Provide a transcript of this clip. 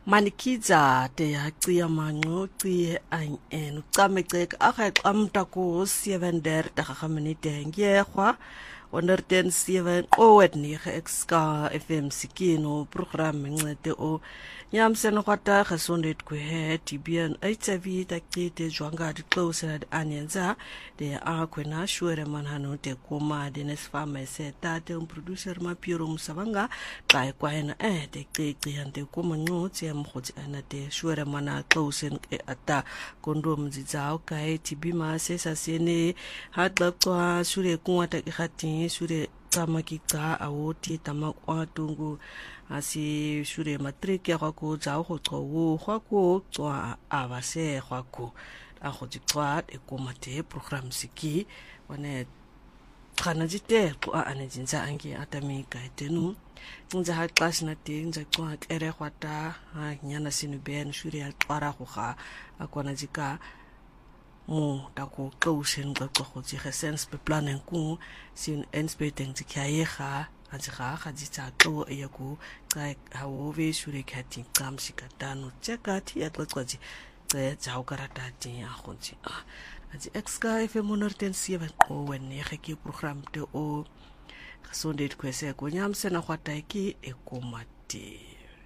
Manikiza te haqia manqoqi an en uqameceka aqaqamta ku 37 minute ngiyehwa 107 qowet ni xka FM sikino program ncede o nyamsena kwata gesondheid ku he tibian HIV takite jwanga di close na anyenza de akwena shure manhano te koma de nesfama seta te un producer ma piro musabanga xa kwaena de qiqi ante koma ncotsi mkhotsi ana te shure mana close e ata kondom zizao kai tibima sesa sene hadlaqwa shure kunwata ikhatin shure tsamakika awoti tamakwa tungu asi shure matric ya kwako zao go tsowo kwako tswa abase kwako a go tswa e komate program siki wane khana jite ko ane jinza angi atami ka tenu nza ha class na te nza tswa kere kwata ha nyana sinu ben shure ya twara go ga akwana jika mo ta ko closing ga go tsi sense be planen ku sin inspecting ti kaya ga jitsa to ya ku ka ha wo ve shure ka ti kam sikatano cheka ti ya tlotswaji tse tsao karata ti ya gonji aji xka FM 107 ko wenne ge ke program te o gesondheid kwese ko nyamsena kwata ki e komate